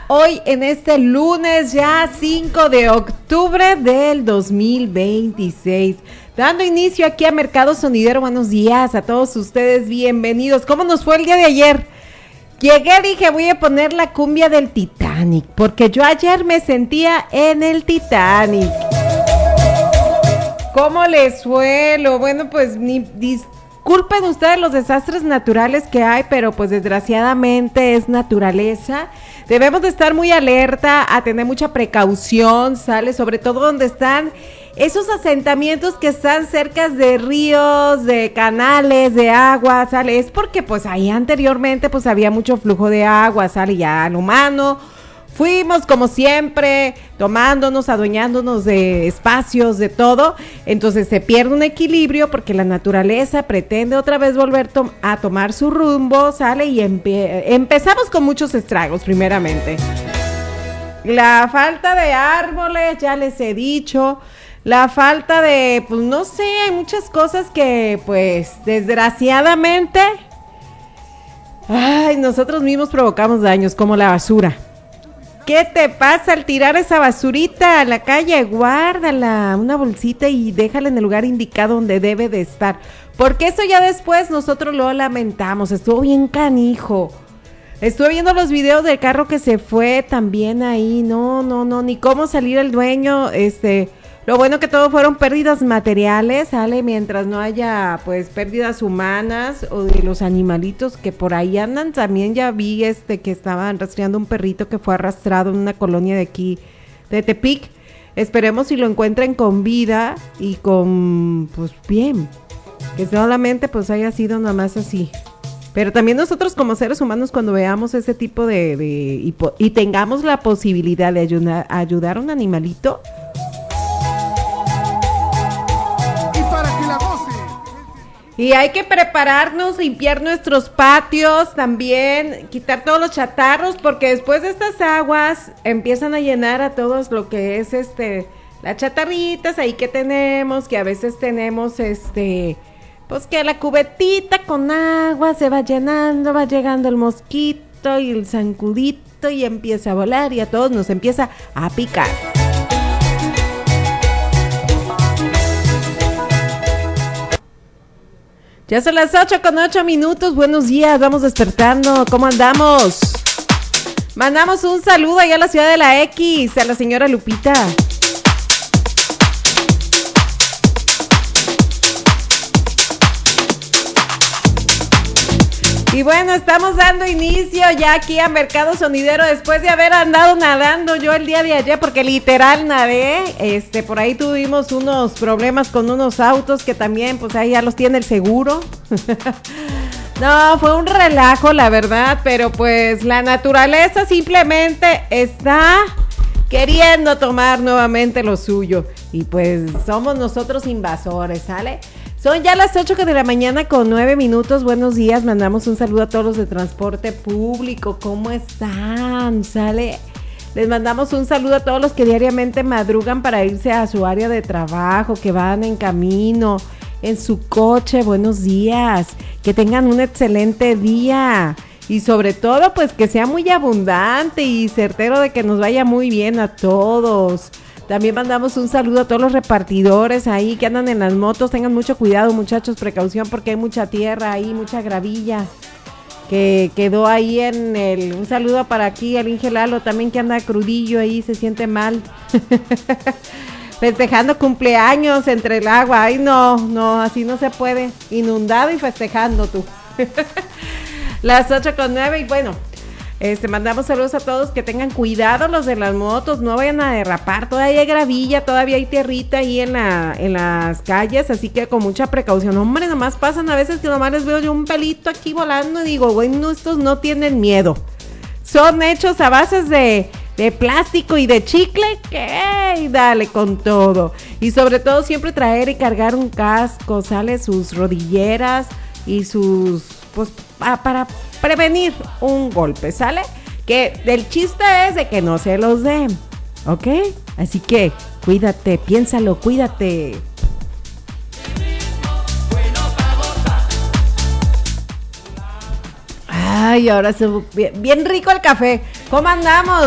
hoy en este lunes ya 5 de octubre del 2026. Dando inicio aquí a Mercado Sonidero, buenos días a todos ustedes, bienvenidos. ¿Cómo nos fue el día de ayer? Llegué, dije, voy a poner la cumbia del Titanic, porque yo ayer me sentía en el Titanic. ¿Cómo les fue? Bueno, pues disculpen ustedes los desastres naturales que hay, pero pues desgraciadamente es naturaleza. Debemos de estar muy alerta, a tener mucha precaución, ¿sale? Sobre todo donde están esos asentamientos que están cerca de ríos, de canales, de agua, ¿sale? Es porque pues ahí anteriormente pues había mucho flujo de agua, ¿sale? Ya al humano fuimos como siempre tomándonos, adueñándonos de espacios, de todo, entonces se pierde un equilibrio porque la naturaleza pretende otra vez volver a tomar su rumbo, ¿sale? Y empezamos con muchos estragos primeramente. La falta de árboles, ya les he dicho, la falta de, pues no sé, hay muchas cosas que pues desgraciadamente, nosotros mismos provocamos daños, como la basura. ¿Qué te pasa al tirar esa basurita a la calle? Guárdala, una bolsita y déjala en el lugar indicado donde debe de estar, porque eso ya después nosotros lo lamentamos. Estuvo bien canijo. Estuve viendo los videos del carro que se fue también ahí, no, ni cómo salir el dueño, lo bueno que todo fueron pérdidas materiales, ¿sale? Mientras no haya, pues, pérdidas humanas o de los animalitos que por ahí andan. También ya vi, que estaban rastreando un perrito que fue arrastrado en una colonia de aquí, de Tepic. Esperemos si lo encuentren con vida y con, pues, bien. Que solamente, pues, haya sido nada más así. Pero también nosotros como seres humanos, cuando veamos ese tipo y tengamos la posibilidad de ayudar a un animalito, y hay que prepararnos, limpiar nuestros patios también, quitar todos los chatarros, porque después de estas aguas empiezan a llenar a todos lo que es las chatarritas ahí que tenemos, que a veces tenemos pues que la cubetita con agua se va llenando, va llegando el mosquito y el zancudito y empieza a volar y a todos nos empieza a picar. Ya son las 8:08, buenos días, vamos despertando, ¿cómo andamos? Mandamos un saludo allá a la ciudad de la X, a la señora Lupita. Y bueno, estamos dando inicio ya aquí a Mercado Sonidero después de haber andado nadando yo el día de ayer, porque literal nadé, por ahí tuvimos unos problemas con unos autos que también, pues ahí ya los tiene el seguro. No, fue un relajo, la verdad, pero pues la naturaleza simplemente está queriendo tomar nuevamente lo suyo y pues somos nosotros invasores, ¿sale? Son ya las 8 de la mañana con 9 minutos, buenos días, mandamos un saludo a todos los de transporte público, ¿cómo están? ¿Sale? Les mandamos un saludo a todos los que diariamente madrugan para irse a su área de trabajo, que van en camino, en su coche, buenos días, que tengan un excelente día y sobre todo pues que sea muy abundante y certero de que nos vaya muy bien a todos. También mandamos un saludo a todos los repartidores ahí que andan en las motos, tengan mucho cuidado muchachos, precaución porque hay mucha tierra ahí, mucha gravilla que quedó ahí un saludo para aquí al Inge Lalo también que anda crudillo ahí, se siente mal, festejando cumpleaños entre el agua, ay no, así no se puede, inundado y festejando tú. Las 8:09 y bueno, mandamos saludos a todos, que tengan cuidado los de las motos, no vayan a derrapar, todavía hay gravilla, todavía hay tierrita ahí en las calles, así que con mucha precaución. Hombre, nomás pasan a veces que nomás les veo yo un pelito aquí volando y digo, bueno, estos no tienen miedo, son hechos a bases de plástico y de chicle, que dale con todo, y sobre todo siempre traer y cargar un casco, sale sus rodilleras y sus, pues, para prevenir un golpe, ¿sale? Que el chiste es de que no se los den, ¿ok? Así que cuídate, piénsalo, cuídate. Ay, ahora se bien rico el café. ¿Cómo andamos?